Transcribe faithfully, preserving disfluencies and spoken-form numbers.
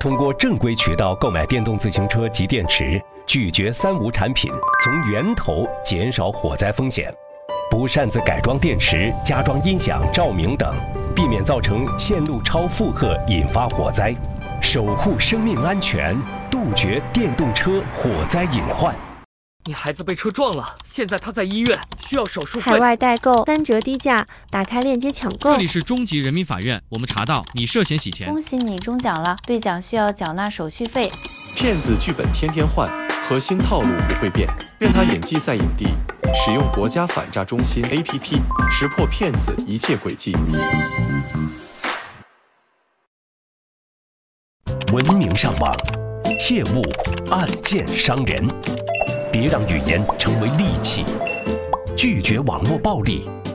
通过正规渠道购买电动自行车及电池，拒绝三无产品，从源头减少火灾风险。不擅自改装电池、加装音响、照明等，避免造成线路超负荷引发火灾，守护生命安全，杜绝电动车火灾隐患。 你孩子被车撞了，现在他在医院，需要手术费。 海外代购三折低价，打开链接抢购。 这里是中级人民法院，我们查到你涉嫌洗钱。 恭喜你中奖了，兑奖需要缴纳手续费。 骗子剧本天天换，核心套路不会变，任他演技赛影帝。使用国家反诈中心 A P P， 识破骗子一切诡计。 文明上网，切勿暗箭伤人。别让语言成为利器，拒绝网络暴力，